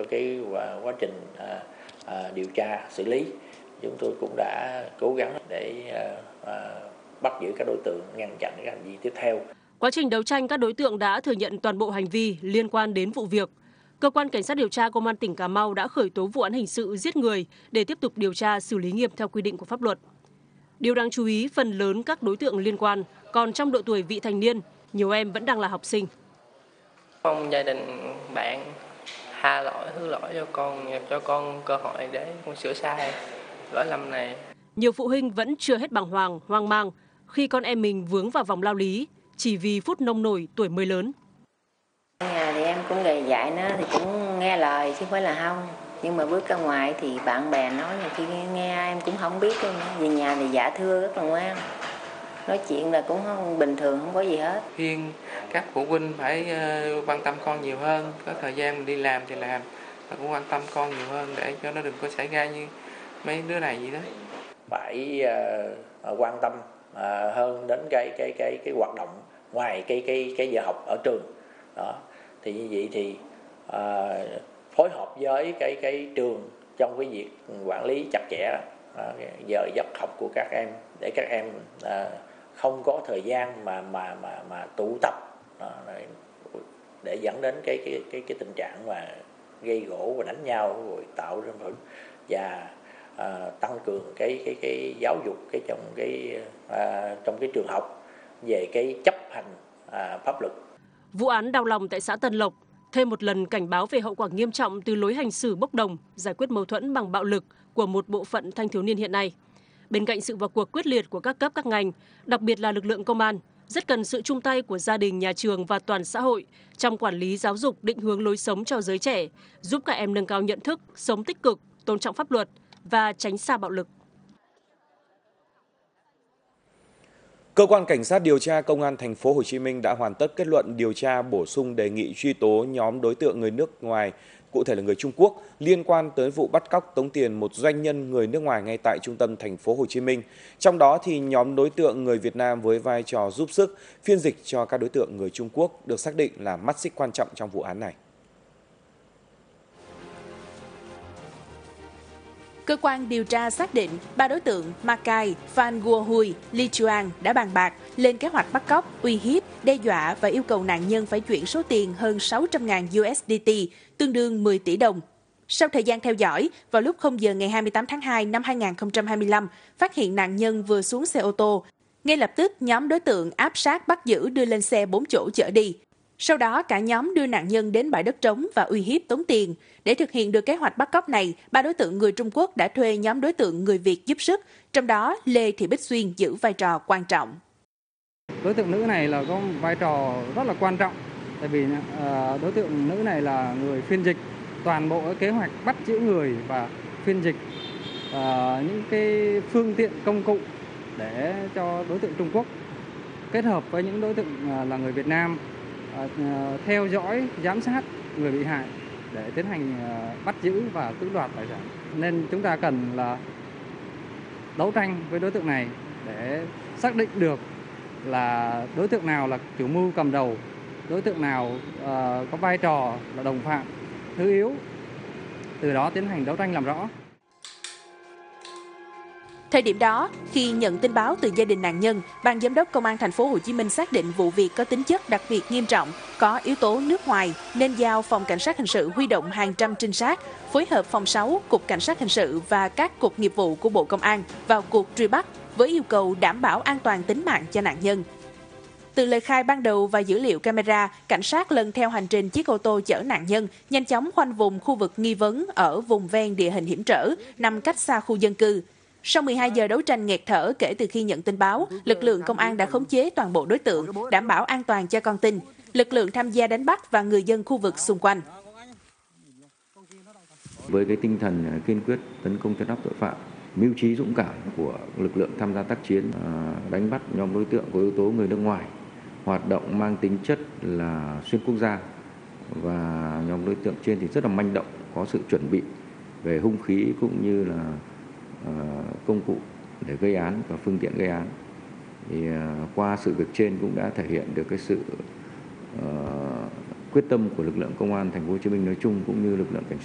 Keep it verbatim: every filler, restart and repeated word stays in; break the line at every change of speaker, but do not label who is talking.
cái quá, quá trình à, à, điều tra xử lý, chúng tôi cũng đã cố gắng để à, à, bắt giữ các đối tượng, ngăn chặn các hành vi tiếp theo.
Quá trình đấu tranh, các đối tượng đã thừa nhận toàn bộ hành vi liên quan đến vụ việc. Cơ quan Cảnh sát điều tra Công an tỉnh Cà Mau đã khởi tố vụ án hình sự giết người để tiếp tục điều tra xử lý nghiêm theo quy định của pháp luật. Điều đáng chú ý, phần lớn các đối tượng liên quan còn trong độ tuổi vị thành niên, nhiều em vẫn đang là học sinh.
Mong gia đình bạn tha lỗi, thứ lỗi cho con, cho con cơ hội để con sửa sai lỗi lầm này.
Nhiều phụ huynh vẫn chưa hết bàng hoàng, hoang mang khi con em mình vướng vào vòng lao lý chỉ vì phút nông nổi tuổi mới lớn.
Nhà thì em cũng gầy dạy nó thì cũng nghe lời chứ không phải là không. Nhưng mà bước ra ngoài thì bạn bè nói là khi nghe em cũng không biết. Về nhà thì dạ thưa rất là ngoan. Nói chuyện là cũng không bình thường, không có gì hết.
Khuyên các phụ huynh phải quan tâm con nhiều hơn, có thời gian đi làm thì làm, và cũng quan tâm con nhiều hơn để cho nó đừng có xảy ra như mấy đứa này vậy đó.
Phải uh, quan tâm uh, hơn đến cái cái cái cái hoạt động ngoài cái cái cái giờ học ở trường đó. Thì như vậy thì uh, phối hợp với cái cái trường trong cái việc quản lý chặt chẽ uh, giờ giấc học của các em, để các em uh, không có thời gian mà mà mà mà tụ tập uh, để dẫn đến cái cái cái cái tình trạng mà gây gổ và đánh nhau, rồi tạo ra và À, tăng cường cái cái cái giáo dục cái trong cái à, trong cái trường học về cái chấp hành à, pháp luật.
Vụ án đau lòng tại xã Tân Lộc thêm một lần cảnh báo về hậu quả nghiêm trọng từ lối hành xử bốc đồng, giải quyết mâu thuẫn bằng bạo lực của một bộ phận thanh thiếu niên hiện nay. Bên cạnh sự vào cuộc quyết liệt của các cấp các ngành, đặc biệt là lực lượng công an, rất cần sự chung tay của gia đình, nhà trường và toàn xã hội trong quản lý giáo dục, định hướng lối sống cho giới trẻ, giúp các em nâng cao nhận thức, sống tích cực, tôn trọng pháp luật và tránh xa bạo lực.
Cơ quan Cảnh sát điều tra Công an thành phố Hồ Chí Minh đã hoàn tất kết luận điều tra bổ sung đề nghị truy tố nhóm đối tượng người nước ngoài, cụ thể là người Trung Quốc, liên quan tới vụ bắt cóc tống tiền một doanh nhân người nước ngoài ngay tại trung tâm thành phố Hồ Chí Minh. Trong đó thì nhóm đối tượng người Việt Nam với vai trò giúp sức, phiên dịch cho các đối tượng người Trung Quốc được xác định là mắt xích quan trọng trong vụ án này.
Cơ quan điều tra xác định ba đối tượng Makai, Phan Guohui, Li Chuan đã bàn bạc lên kế hoạch bắt cóc, uy hiếp, đe dọa và yêu cầu nạn nhân phải chuyển số tiền hơn sáu trăm nghìn u ét đê tê, tương đương mười tỷ đồng. Sau thời gian theo dõi, vào lúc không giờ ngày hai mươi tám tháng hai năm hai nghìn không trăm hai mươi lăm, phát hiện nạn nhân vừa xuống xe ô tô. Ngay lập tức, nhóm đối tượng áp sát bắt giữ đưa lên xe bốn chỗ chở đi. Sau đó, cả nhóm đưa nạn nhân đến bãi đất trống và uy hiếp tống tiền. Để thực hiện được kế hoạch bắt cóc này, ba đối tượng người Trung Quốc đã thuê nhóm đối tượng người Việt giúp sức, trong đó Lê Thị Bích Xuyên giữ vai trò quan trọng.
Đối tượng nữ này là có vai trò rất là quan trọng, tại vì uh, đối tượng nữ này là người phiên dịch toàn bộ kế hoạch bắt giữ người và phiên dịch uh, những cái phương tiện công cụ để cho đối tượng Trung Quốc kết hợp với những đối tượng uh, là người Việt Nam uh, theo dõi, giám sát người bị hại để tiến hành uh, bắt giữ và cưỡng đoạt tài sản. Nên chúng ta cần là đấu tranh với đối tượng này để xác định được là đối tượng nào là chủ mưu cầm đầu, đối tượng nào uh, có vai trò là đồng phạm, thứ yếu, từ đó tiến hành đấu tranh làm rõ.
Thời điểm đó, khi nhận tin báo từ gia đình nạn nhân, Ban Giám đốc Công an thành phố Hồ Chí Minh xác định vụ việc có tính chất đặc biệt nghiêm trọng, có yếu tố nước ngoài nên giao Phòng Cảnh sát Hình sự huy động hàng trăm trinh sát, phối hợp Phòng sáu, Cục Cảnh sát Hình sự và các cục nghiệp vụ của Bộ Công an vào cuộc truy bắt với yêu cầu đảm bảo an toàn tính mạng cho nạn nhân. Từ lời khai ban đầu và dữ liệu camera, cảnh sát lần theo hành trình chiếc ô tô chở nạn nhân, nhanh chóng khoanh vùng khu vực nghi vấn ở vùng ven địa hình hiểm trở, nằm cách xa khu dân cư. Sau mười hai giờ đấu tranh nghẹt thở kể từ khi nhận tin báo, lực lượng công an đã khống chế toàn bộ đối tượng, đảm bảo an toàn cho con tin. Lực lượng tham gia đánh bắt và người dân khu vực xung quanh.
Với cái tinh thần kiên quyết tấn công trấn áp tội phạm, mưu trí dũng cảm của lực lượng tham gia tác chiến, đánh bắt nhóm đối tượng có yếu tố người nước ngoài, hoạt động mang tính chất là xuyên quốc gia, và nhóm đối tượng trên thì rất là manh động, có sự chuẩn bị về hung khí cũng như là công cụ để gây án và phương tiện gây án. Thì qua sự việc trên cũng đã thể hiện được cái sự uh, quyết tâm của lực lượng công an thành phố Hồ Chí Minh nói chung cũng như lực lượng cảnh sát